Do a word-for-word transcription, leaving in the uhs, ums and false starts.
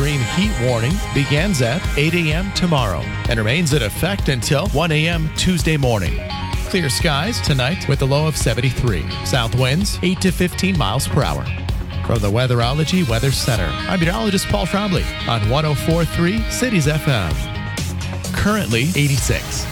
extreme heat warning begins at eight a.m. tomorrow and remains in effect until one a.m. Tuesday morning. Clear skies tonight with a low of seventy-three. South winds eight to fifteen miles per hour. From the Weatherology Weather Center, I'm meteorologist Paul Trombley on one oh four point three Cities F M. Currently eighty-six.